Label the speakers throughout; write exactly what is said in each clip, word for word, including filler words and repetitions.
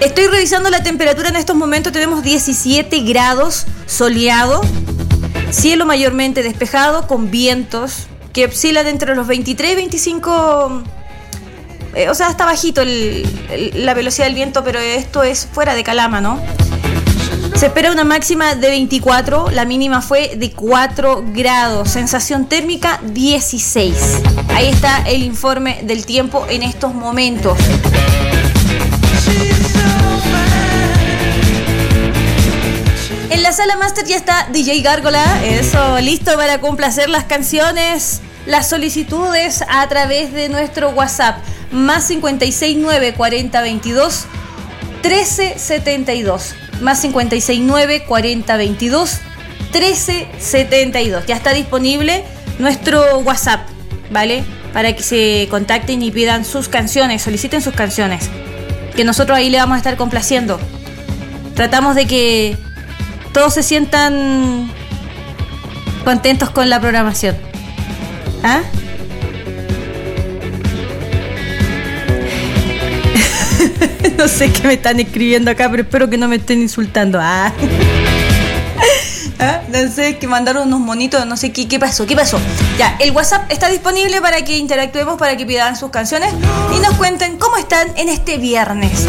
Speaker 1: Estoy revisando la temperatura en estos momentos. Tenemos diecisiete grados, soleado, cielo mayormente despejado, con vientos que oscilan entre los veintitrés y veinticinco. Eh, o sea, está bajito el, el, la velocidad del viento, pero esto es fuera de Calama, ¿no? Se espera una máxima de veinticuatro, la mínima fue de cuatro grados, sensación térmica dieciséis. Ahí está el informe del tiempo en estos momentos. En la sala máster ya está D J Gárgola, eso, listo para complacer las canciones, las solicitudes a través de nuestro WhatsApp, más cincuenta y seis nueve cuarenta veintidós trece setenta y dos, más cincuenta y seis nueve cuarenta veintidós trece setenta y dos. Ya está disponible nuestro WhatsApp, ¿vale? Para que se contacten y pidan sus canciones, soliciten sus canciones, que nosotros ahí le vamos a estar complaciendo. Tratamos de que todos se sientan contentos con la programación. ¿Ah? No sé qué me están escribiendo acá, pero espero que no me estén insultando. Ah. ¿Ah? No sé, que mandaron unos monitos, no sé qué, qué pasó, qué pasó. Ya, el WhatsApp está disponible para que interactuemos, para que pidan sus canciones y nos cuenten cómo están en este viernes.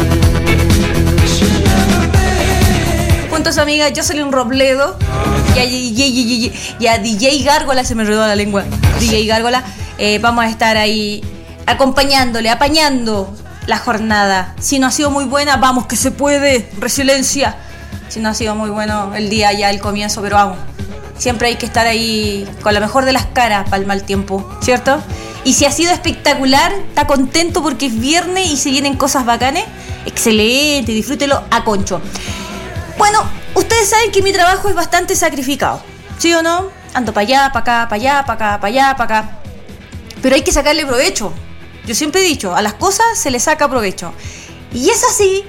Speaker 1: Junto a su amiga Jocelyn Robledo y a, y, y, y, y a D J Gárgola, se me enredó la lengua, D J Gárgola, eh, vamos a estar ahí acompañándole, apañando la jornada. Si no ha sido muy buena, vamos que se puede, resiliencia. Si no ha sido muy bueno el día ya el comienzo, pero vamos, siempre hay que estar ahí con la mejor de las caras para el mal tiempo, ¿cierto? Y si ha sido espectacular, está contento porque es viernes y se vienen cosas bacanes, excelente, disfrútelo a concho. Bueno, ustedes saben que mi trabajo es bastante sacrificado, ¿sí o no? Ando para allá, para acá, para allá, para acá, para allá, para acá, pero hay que sacarle provecho. Yo siempre he dicho, a las cosas se le saca provecho. Y es así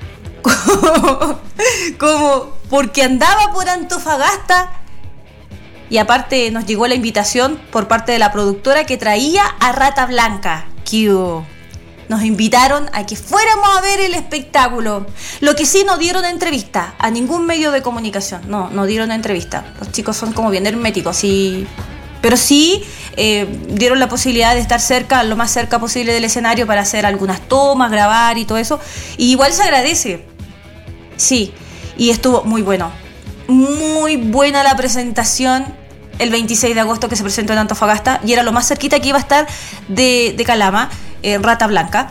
Speaker 1: como, como porque andaba por Antofagasta y aparte nos llegó la invitación por parte de la productora que traía a Rata Blanca. ¡Qué! Nos invitaron a que fuéramos a ver el espectáculo. Lo que sí, no dieron entrevista a ningún medio de comunicación. No, no dieron entrevista. Los chicos son como bien herméticos, sí. Pero sí eh, dieron la posibilidad de estar cerca, lo más cerca posible del escenario para hacer algunas tomas, grabar y todo eso. Y igual se agradece. Sí, y estuvo muy bueno. Muy buena la presentación el veintiséis de agosto que se presentó en Antofagasta. Y era lo más cerquita que iba a estar de, de Calama, eh, Rata Blanca.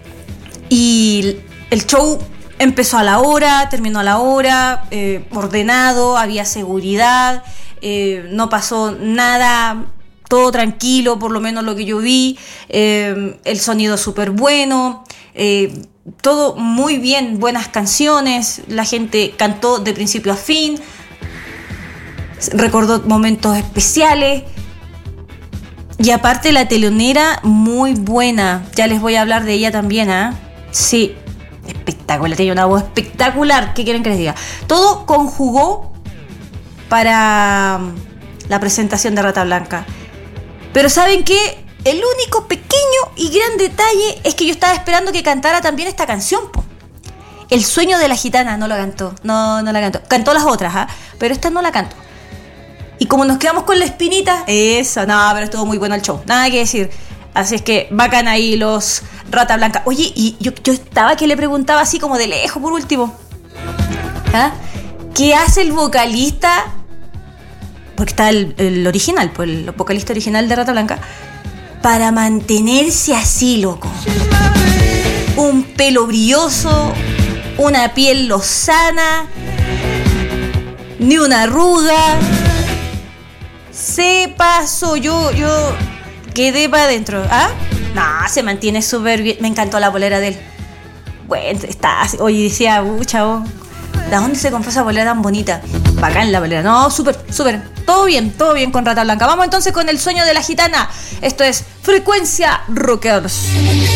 Speaker 1: Y el show empezó a la hora, terminó a la hora, eh, ordenado, había seguridad. Eh, no pasó nada, todo tranquilo, por lo menos lo que yo vi, eh, el sonido súper bueno, eh, todo muy bien, buenas canciones, la gente cantó de principio a fin, recordó momentos especiales y aparte la telonera muy buena, ya les voy a hablar de ella también, ¿ah? ¿eh? Sí, espectacular, tenía una voz espectacular, ¿qué quieren que les diga? Todo conjugó para la presentación de Rata Blanca. Pero ¿saben qué? El único pequeño y gran detalle es que yo estaba esperando que cantara también esta canción, po. El sueño de la gitana no lo cantó. No, no la cantó. Cantó las otras, ¿ah? ¿eh? Pero esta no la cantó. Y como nos quedamos con la espinita, eso, no, pero estuvo muy bueno el show. Nada que decir. Así es que bacán ahí los Rata Blanca. Oye, y yo, yo estaba que le preguntaba así como de lejos por último. ¿Ah? ¿Qué hace el vocalista? Porque está el, el original, pues el vocalista original de Rata Blanca, para mantenerse así, loco. Un pelo brilloso, una piel lozana, ni una arruga. Se pasó, yo, yo quedé para adentro. ¿Ah? No, se mantiene súper bien. Me encantó la polera de él. Bueno, está así. Oye, decía, uh, chavo, ¿de dónde se compró esa polera tan bonita? Bacán la polera. No, súper, súper. Todo bien, todo bien con Rata Blanca. Vamos entonces con el sueño de la gitana. Esto es Frecuencia Rockers.